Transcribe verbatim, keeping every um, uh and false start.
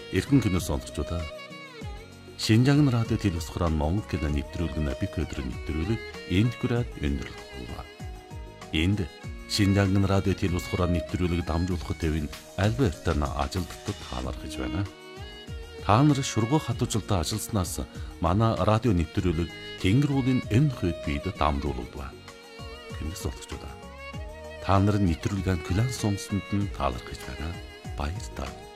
Эрхэм кино сонсогчдоо Шинжаан радио телевиз хураан Монгол кино нэвтрүүлэг бик өдрөөр нэвтрүүлэг энд хүрээд өндөрлөхгүй. Энд Шинжаан радио телевиз хураан нэвтрүүлэг дамжуулахад төвийн Альбертын ажилтнууд таалархаж байна. Та нар шургуу хатуужилтаа ажилласнаас манай радио нэвтрүүлэг Тэнгэр уулын энэ хэд бид дамжуулдаг. Кино сонсогчдоо та нарын нэвтрүүлгийн класс сонсонд нь таалархаж байна. Баярлалаа.